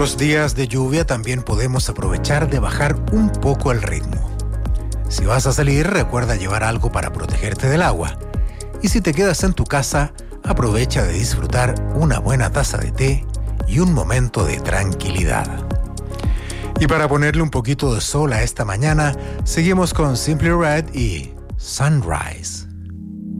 los días de lluvia también podemos aprovechar de bajar un poco el ritmo. Si vas a salir, recuerda llevar algo para protegerte del agua. Y si te quedas en tu casa, aprovecha de disfrutar una buena taza de té y un momento de tranquilidad. Y para ponerle un poquito de sol a esta mañana, seguimos con Simply Red y Sunrise.